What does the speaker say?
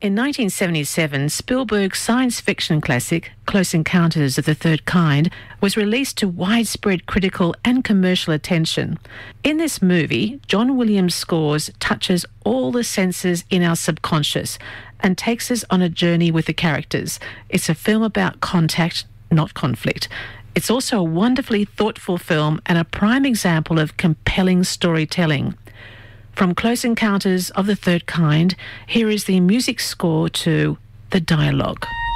In 1977, Spielberg's science fiction classic, Close Encounters of the Third Kind, was released to widespread critical and commercial attention. In this movie, John Williams' scores touches all the senses in our subconscious and takes us on a journey with the characters. It's a film about contact, not conflict. It's also a wonderfully thoughtful film and a prime example of compelling storytelling. From Close Encounters of the Third Kind, here is the music score to The Dialogue.